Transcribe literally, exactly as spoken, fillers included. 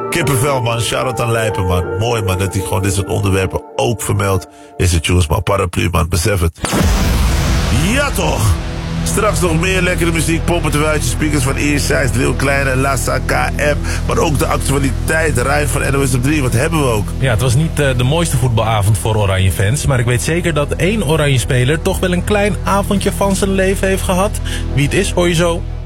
Kippenvel, man. Shout-out aan Lijpen, man. Mooi, man, dat hij gewoon dit soort onderwerpen ook vermeldt in zijn tunes, man. Paraplu, man. Besef het. Ja, toch. Straks nog meer lekkere muziek, pompen terwijl je speakers van Eastside, Lil Kleine, Lassa, K M. Maar ook de actualiteit, Rijn van N O S op drie. Wat hebben we ook? Ja, het was niet uh, de mooiste voetbalavond voor Oranje fans. Maar ik weet zeker dat één Oranje speler toch wel een klein avondje van zijn leven heeft gehad. Wie het is, hoor je zo.